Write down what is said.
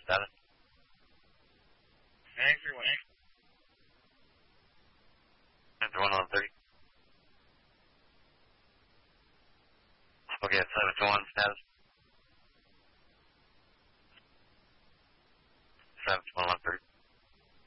status? Thanks for winning. 130. Okay, 721 status. 721